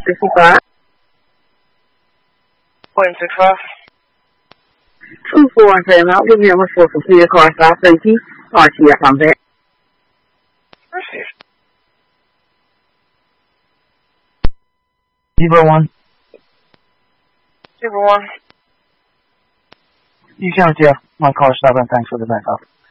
55. 0.65. 2417 out. Give me a report for clear car stop safety. RTF on that. Received. 01. 01. You can tell my car stop and thanks for the backup.